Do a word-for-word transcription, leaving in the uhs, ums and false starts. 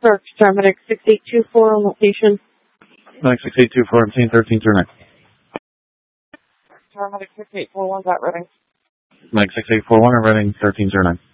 Search paramedic six eight two four on location. Medic six eight two four, obtain thirteen zero nine. Paramedic six eight four one's at Reading. Medic six eight four one, I'm Reading thirteen zero nine.